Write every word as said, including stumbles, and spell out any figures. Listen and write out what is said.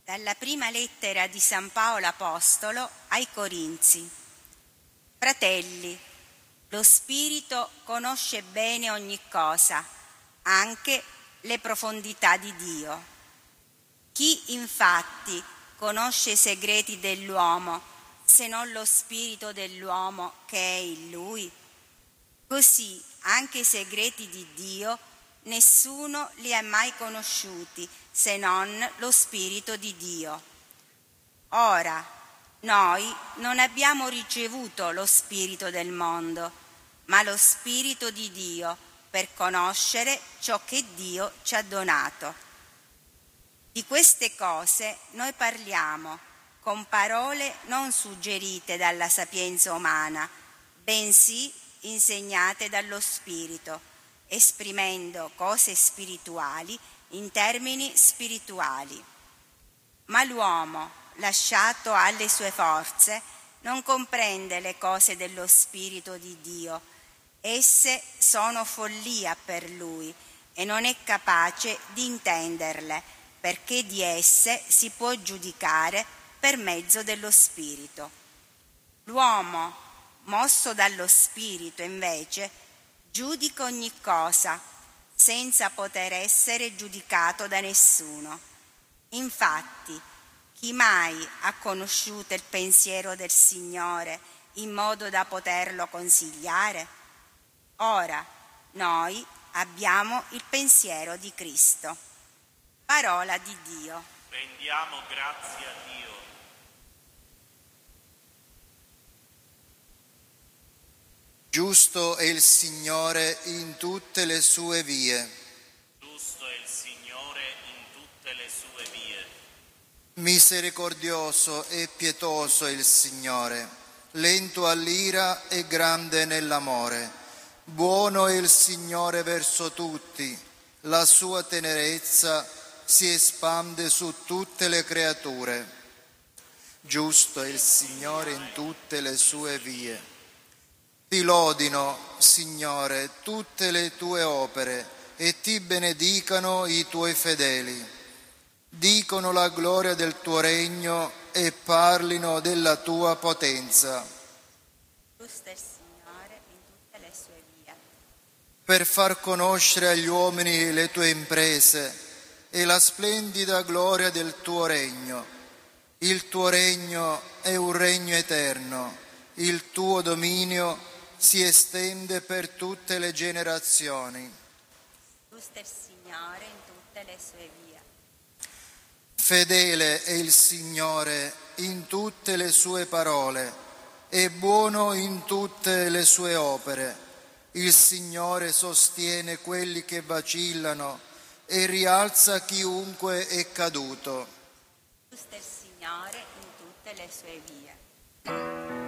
Dalla prima lettera di San Paolo Apostolo ai Corinzi. Fratelli, lo Spirito conosce bene ogni cosa, anche le profondità di Dio. Chi infatti conosce i segreti dell'uomo, se non lo spirito dell'uomo che è in lui? Così anche i segreti di Dio nessuno li ha mai conosciuti, se non lo Spirito di Dio. Ora, noi non abbiamo ricevuto lo spirito del mondo, ma lo Spirito di Dio, per conoscere ciò che Dio ci ha donato. Di queste cose noi parliamo con parole non suggerite dalla sapienza umana, bensì insegnate dallo Spirito, esprimendo cose spirituali in termini spirituali. Ma l'uomo, lasciato alle sue forze, non comprende le cose dello Spirito di Dio. Esse sono follia per lui e non è capace di intenderle, perché di esse si può giudicare per mezzo dello Spirito. L'uomo, mosso dallo Spirito, invece, giudica ogni cosa, senza poter essere giudicato da nessuno. Infatti, chi mai ha conosciuto il pensiero del Signore in modo da poterlo consigliare? Ora, noi abbiamo il pensiero di Cristo. Parola di Dio. Rendiamo grazie a Dio. Giusto è il Signore in tutte le sue vie. Giusto è il Signore in tutte le sue vie. Misericordioso e pietoso è il Signore, lento all'ira e grande nell'amore. Buono è il Signore verso tutti, la sua tenerezza si espande su tutte le creature. Giusto è il Signore in tutte le sue vie. Ti lodino, Signore, tutte le tue opere e ti benedicano i tuoi fedeli. Dicono la gloria del tuo regno e parlino della tua potenza. Giusto è il Signore in tutte le sue vie. Per far conoscere agli uomini le tue imprese e la splendida gloria del tuo regno. Il tuo regno è un regno eterno, il tuo dominio si estende per tutte le generazioni. Giusto è il Signore in tutte le sue vie. Fedele è il Signore in tutte le sue parole e buono in tutte le sue opere. Il Signore sostiene quelli che vacillano e rialza chiunque è caduto. Giusto è il Signore in tutte le sue vie.